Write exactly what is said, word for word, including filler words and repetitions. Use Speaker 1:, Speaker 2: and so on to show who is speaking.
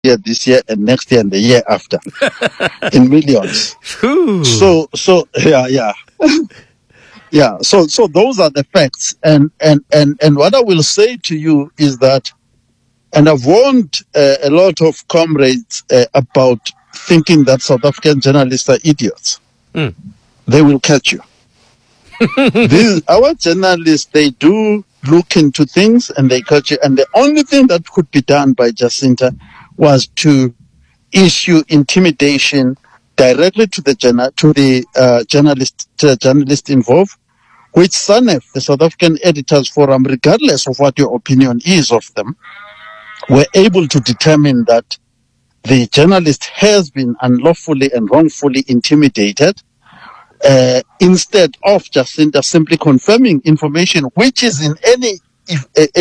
Speaker 1: year, this year, and next year, and the year after, in millions. So, so yeah, yeah, yeah. So, so those are the facts, and and and and what I will say to you is that, and I've warned uh, a lot of comrades uh, about thinking that South African journalists are idiots.
Speaker 2: Mm.
Speaker 1: They will catch you. These, our journalists, they do look into things and they catch you. And the only thing that could be done by Jacinta was to issue intimidation directly to the journal, to the uh, journalist, to journalist involved, which S A N E F, the South African Editors Forum, regardless of what your opinion is of them, were able to determine that the journalist has been unlawfully and wrongfully intimidated. Uh, instead of Jacinta simply confirming information which is in any if, uh,